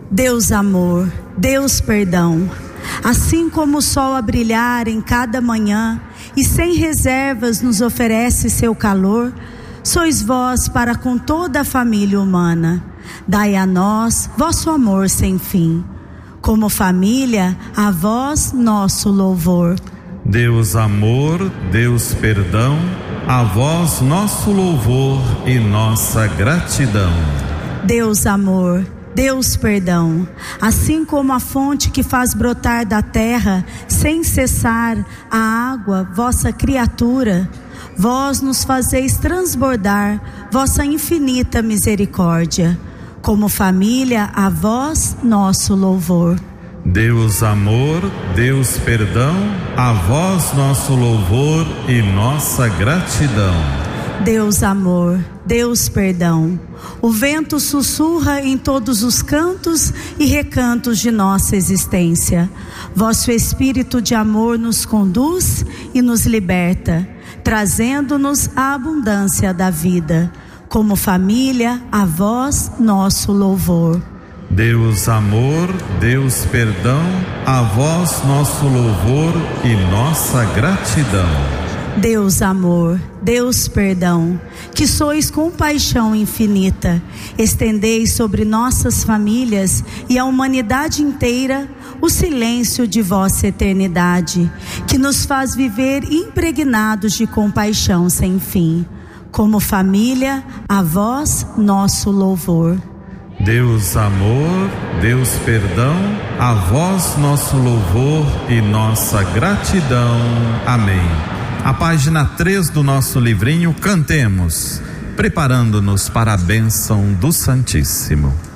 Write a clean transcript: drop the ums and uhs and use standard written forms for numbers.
Deus amor, Deus perdão. Assim como o sol a brilhar em cada manhã e sem reservas nos oferece seu calor, sois vós para com toda a família humana. Dai a nós vosso amor sem fim. Como família, a vós nosso louvor. Deus amor, Deus perdão, a vós nosso louvor e nossa gratidão. Deus amor, Deus perdão, assim como a fonte que faz brotar da terra sem cessar a água, vossa criatura, vós nos fazeis transbordar vossa infinita misericórdia. Como família, a vós nosso louvor. Deus amor, Deus perdão, a vós nosso louvor e nossa gratidão. Deus amor, Deus perdão, o vento sussurra em todos os cantos e recantos de nossa existência. Vosso Espírito de amor nos conduz e nos liberta, trazendo-nos a abundância da vida. Como família, a vós nosso louvor. Deus amor, Deus perdão, a vós nosso louvor e nossa gratidão. Deus amor, Deus perdão, que sois compaixão infinita, estendeis sobre nossas famílias e a humanidade inteira o silêncio de vossa eternidade, que nos faz viver impregnados de compaixão sem fim. Como família, a vós nosso louvor. Deus amor, Deus perdão, a vós nosso louvor e nossa gratidão. Amém. A página 3 do nosso livrinho, cantemos, preparando-nos para a bênção do Santíssimo.